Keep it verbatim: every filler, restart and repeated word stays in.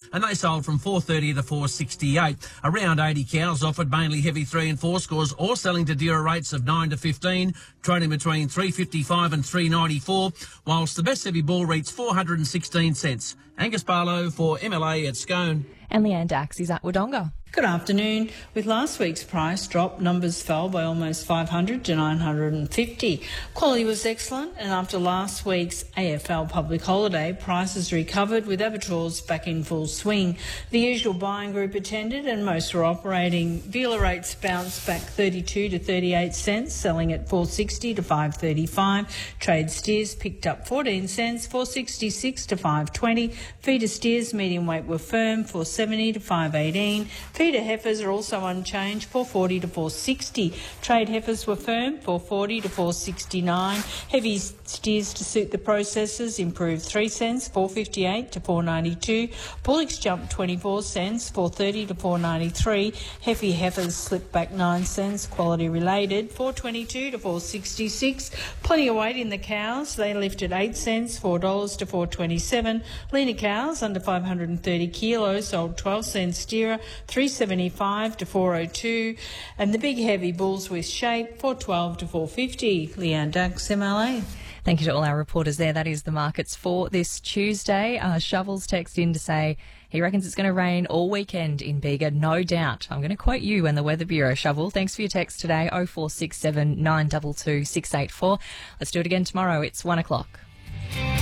and they sold from four thirty to four sixty-eight. Around eighty cows offered, mainly heavy three and four scores, all selling to dearer rates of nine to fifteen, trading between three fifty-five and three ninety-four, whilst the best heavy bull reached four hundred sixteen cents. Angus Barlow for M L A at Scone. And Leanne Dax is at Wodonga. Good afternoon. With last week's price drop, numbers fell by almost five hundred to nine hundred fifty. Quality was excellent, and after last week's A F L public holiday, prices recovered with abattoirs back in full swing. The usual buying group attended and most were operating. Dealer rates bounced back thirty-two to thirty-eight cents, selling at four sixty to five thirty-five. Trade steers picked up fourteen cents, four sixty-six to five twenty. Feeder steers medium weight were firm, four seventy to five eighteen. Feeder heifers are also unchanged, four forty to four sixty. Trade heifers were firm, four forty to four sixty-nine. Heavy steers to suit the processors improved three cents, four fifty-eight to four ninety-two. Bullocks jumped twenty-four cents, four thirty to four ninety-three. Heavy heifers slipped back nine cents, quality related, four twenty-two to four sixty-six. Plenty of weight in the cows. They lifted eight cents, four dollars to four twenty-seven. Leaner cows under five hundred thirty kilos sold twelve cents steerer, three seventy-five to four oh two, and the big heavy bulls with shape, four twelve to four fifty. Leanne Dax, M L A. Thank you to all our reporters there. That is the markets for this Tuesday. Uh, Shovels text in to say he reckons it's going to rain all weekend in Bega, no doubt. I'm going to quote you and the Weather Bureau, Shovel. Thanks for your text today, oh four six seven, nine two two, six eight four. Let's do it again tomorrow. It's one o'clock.